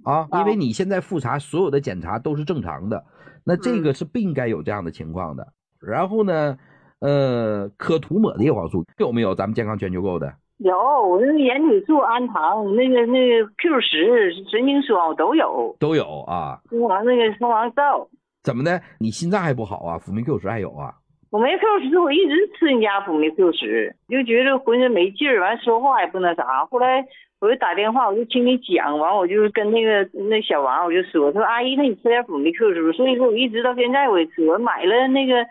啊，因为你现在复查所有的检查都是正常的，那这个是不应该有这样的情况的。然后呢，可涂抹的叶黄素有没有？咱们健康全球购的有，我那个眼体素、氨糖、那个 Q10、神经霜我都有。 都有啊。 蜂王皂。 怎么的？你心脏还不好啊？辅酶 Q10还有啊？ 辅酶 Q10我一直吃你家辅酶 Q10，就觉得浑身没劲儿，完说话也不那啥。后来我就打电话，我就听你讲，完我就跟那小王我就说阿姨，那你吃点辅酶 Q10。所以说我一直到现在我也吃，我买了那个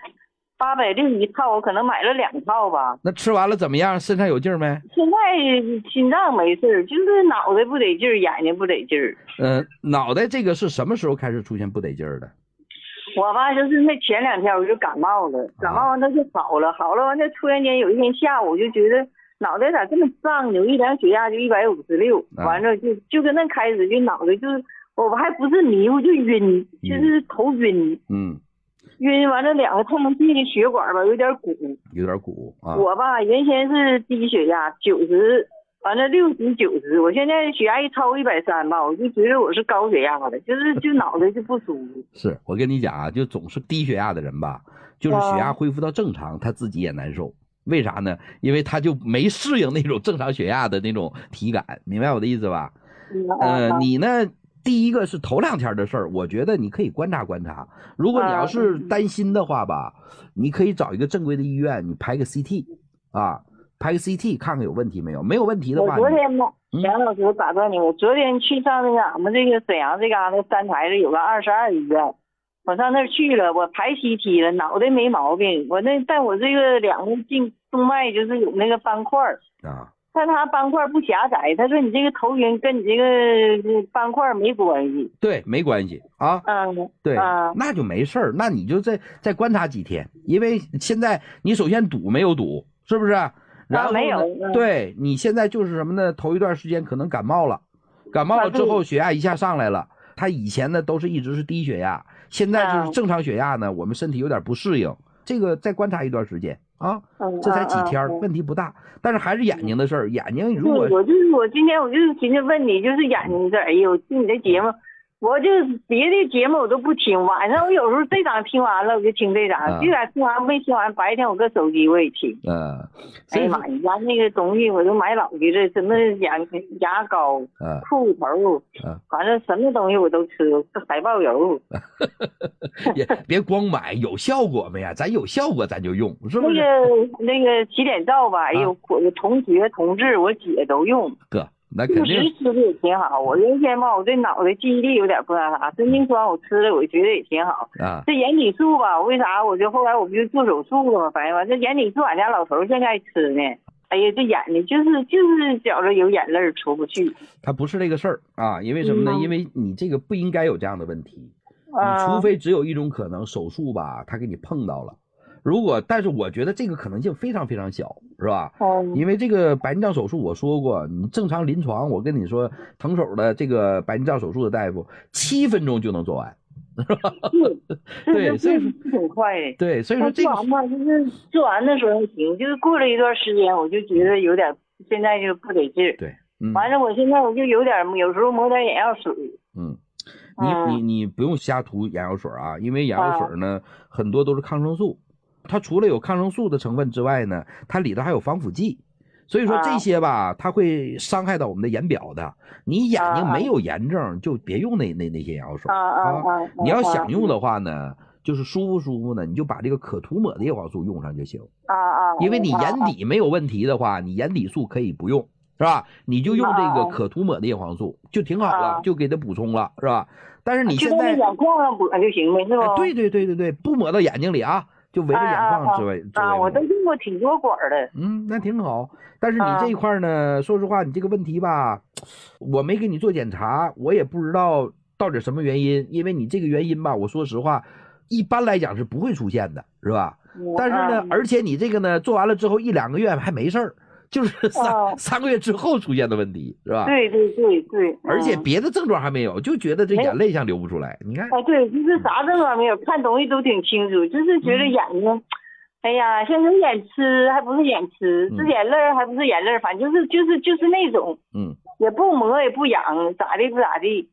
860一套，我可能买了2套吧。 那吃完了怎么样？身上有劲儿没？ 现在心脏没事，就是脑袋不得劲儿，眼睛不得劲儿。 脑袋这个是什么时候开始出现不得劲儿的？ 我吧，就是那前2天我就感冒了，感冒完它就好了，完了突然间有一天下午我就觉得脑袋咋这么胀呢？我一量血压就156，完了就跟那开始就脑袋就是我还不是迷糊就晕，就是头晕，晕完了2个透明剂的血管吧有点鼓，啊。我吧原先是低血压90。完了60、90，我现在血压一超130吧，我就觉得我是高血压的，就脑袋就不舒服。 是我跟你讲啊，就总是低血压的人吧，就是血压恢复到正常，他自己也难受。为啥呢？因为他就没适应那种正常血压的那种体感，明白我的意思吧？你呢？第一个是头2天的事儿，我觉得你可以观察观察。如果你要是担心的话吧，你可以找一个正规的医院，你拍个 CT 啊。拍个 CT 看看有问题没有，没有问题的话， 我昨天呢，杨老师打断你，我昨天去上那个俺们这个沈阳这嘎达3台的有个22医院，我上那儿去了，我排 CT 了，脑袋没毛病，但我这个2个静动脉就是有那个斑块啊，但他斑块不狭窄，他说你这个头晕跟你这个斑块没关系， 对，没关系啊，对，那就没事儿，那你就再观察几天，因为现在你首先堵没有堵，是不是？然后没有， 对，你现在就是什么呢？头一段时间可能感冒了之后血压一下上来了。他以前呢都是一直是低血压，现在就是正常血压呢，我们身体有点不适应，这个再观察一段时间啊，这才几天，问题不大。但是还是眼睛的事儿，眼睛如果我今天我就是寻思问你，就是眼睛的事儿。哎呦，听你的节目。我就别的节目我都不听，晚上我有时候这档听完了我就听这档，这档听完没听完，白天我搁手机我也听。哎呀妈，你家那个东西我都买老的了，什么牙膏、裤头，反正什么东西我都吃，海豹油。 也别光买，有效果没呀？咱有效果咱就用，是不是？ 那个起点皂吧，哎呦，我同学同志我姐都用。 哥。那肯定吃的也挺好，我原先吧，我对脑袋记忆力有点不那啥，神经霜我吃了，我觉得也挺好啊。这眼底素吧，为啥我就后来我不就做手术了嘛？反正这眼底素俺家老头现在吃呢。哎呀，这眼睛就是觉着有眼泪出不去。 他不是这个事儿啊，因为什么呢？因为你这个不应该有这样的问题，你除非只有一种可能，手术吧，他给你碰到了。但是我觉得这个可能性非常非常小，是吧？因为这个白内障手术我说过，你正常临床，我跟你说，成手的这个白内障手术的大夫7分钟就能做完，是吧？对，所以说挺快的。 对，所以说这个做完嘛，就是做完的时候还行，就是过了一段时间，我就觉得有点，现在就不得劲儿。 对， 完了，我现在我就有时候抹点眼药水。 你不用瞎涂眼药水啊，因为眼药水呢很多都是抗生素。它除了有抗生素的成分之外呢，它里头还有防腐剂，所以说这些吧，它会伤害到我们的眼表的。你眼睛没有炎症，就别用那些眼药水你要想用的话呢，就是舒服呢，你就把这个可涂抹的叶黄素用上就行因为你眼底没有问题的话，你眼底素可以不用，是吧？你就用这个可涂抹的叶黄素就挺好了，就给它补充了，是吧？但是你现在眼眶上抹就行呗，是吧？ 对，不抹到眼睛里啊。就围着眼眶之外我都用过挺多管的。 那挺好。但是你这一块呢，说实话，你这个问题吧，我没给你做检查，我也不知道到底什么原因。因为你这个原因吧，我说实话，一般来讲是不会出现的，是吧？但是呢，而且你这个呢，做完了之后1-2个月还没事儿。就是3个月之后出现的问题，是吧？ 对， 而且别的症状还没有，就觉得这眼泪像流不出来。你看， 对，就是啥症状没有，看东西都挺清楚，就是觉得眼睛，哎呀，像是眼痴还不是眼痴，是眼泪还不是眼泪，反正就是那种，也不磨也不痒，咋地不咋地。